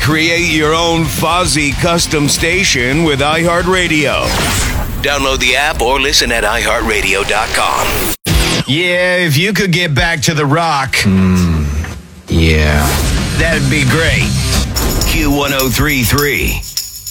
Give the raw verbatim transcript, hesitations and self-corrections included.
Create your own Fozzy custom station with iHeartRadio. Download the app or listen at i heart radio dot com. Yeah, if you could get back to the rock, mm, yeah, that'd be great. Q one oh three three